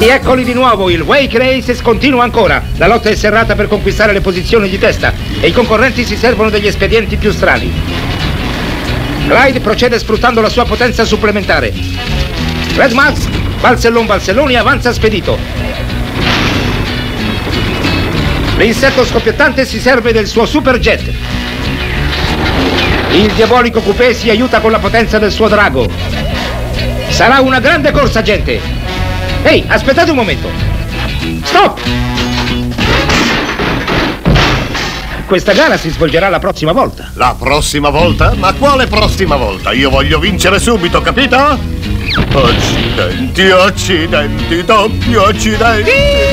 E eccoli di nuovo, il Wake Race continua ancora. La lotta è serrata per conquistare le posizioni di testa e i concorrenti si servono degli espedienti più strani. Clyde procede sfruttando la sua potenza supplementare. Red Max, Valselloni avanza spedito. L'insetto scoppiettante si serve del suo super jet. Il diabolico Coupé si aiuta con la potenza del suo drago. Sarà una grande corsa, gente. Ehi, aspettate un momento. Stop! Questa gara si svolgerà la prossima volta. La prossima volta? Ma quale prossima volta? Io voglio vincere subito, capito? Accidenti, accidenti, doppio accidenti.